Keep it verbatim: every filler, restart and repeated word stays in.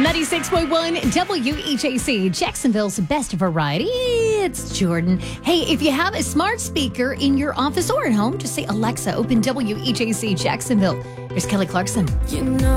ninety-six point one W H A C, Jacksonville's best variety. It's Jordan. Hey, if you have a smart speaker in your office or at home, just say, Alexa, open W H A C Jacksonville. Here's Kelly Clarkson. You know